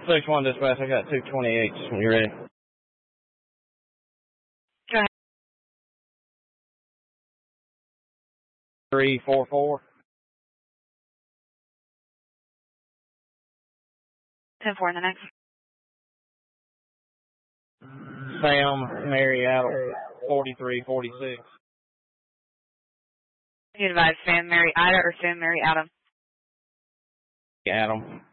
6-1 dispatch, I got 228 when you're ready. Go ahead. 344. 10-4 in the next. Sam, Mary, Adam, 4346. You advise Sam, Mary, Ida, or Sam, Mary, Adam? Adam.